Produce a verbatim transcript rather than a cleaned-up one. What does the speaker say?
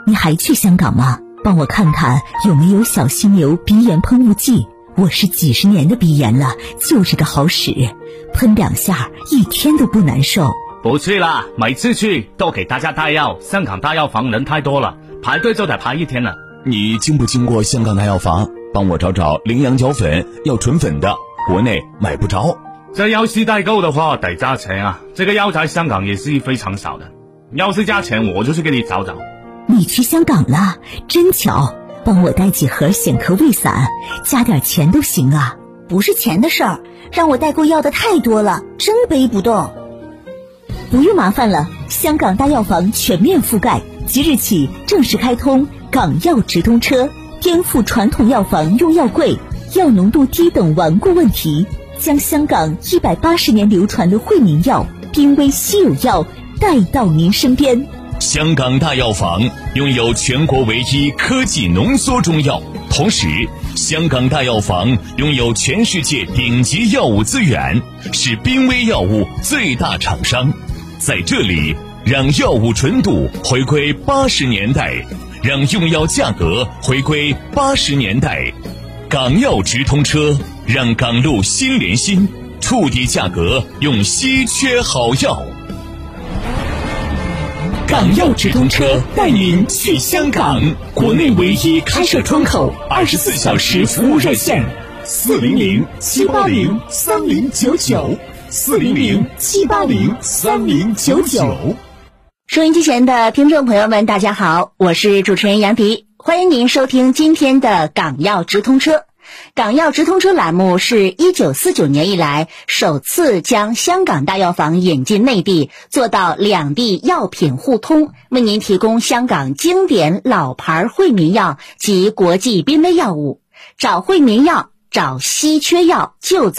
你还去香港吗？帮我看看有没有小犀牛鼻炎喷雾剂，我是几十年的鼻炎了，就是个好使，喷两下一天都不难受。 不去啦，每次去都给大家带药，香港大药房人太多了，排队就得排一天了。 你经不经过香港大药房？帮我找找羚羊角粉，要纯粉的，国内买不着。 这要是代购的话得加钱啊，这个药在香港也是非常少的，要是加钱我就去给你找找。 你去香港了，真巧，帮我带几盒显咳胃散，加点钱都行啊。 不是钱的事儿，让我代购要的太多了，真背不动。 不用麻烦了，香港大药房全面覆盖，即日起正式开通港药直通车，颠覆传统药房用药贵、药浓度低等顽固问题，将香港一百八十年流传的惠民药、濒危稀有药带到您身边。 香港大药房拥有全国唯一科技浓缩中药，同时香港大药房拥有全世界顶级药物资源，是濒危药物最大厂商。在这里，让药物纯度回归八十年代，让用药价格回归八十年代。港药直通车，让港路心连心，触底价格用稀缺好药。港药直通车带您去香港，国内唯一开设窗口，二十四小时服务热线：四零零七八零三零九九，四零零七八零三零九九。 收音机前的听众朋友们，大家好，我是主持人杨迪，欢迎您收听今天的港药直通车。港药直通车栏目是一九四九年以来首次将香港大药房引进内地，做到两地药品互通，为您提供香港经典老牌惠民药及国际濒危药物。找惠民药，找稀缺药，就